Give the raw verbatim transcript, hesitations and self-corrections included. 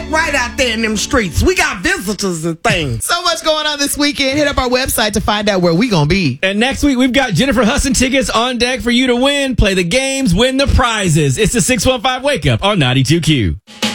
act right out there in them streets. We got visitors and things. So much going on this weekend. Hit up our website to find out where we gonna be. And next week, we've got Jennifer Hudson tickets on deck for you to win. Play the games, win the prizes. It's the six one five Wake Up on ninety-two Q.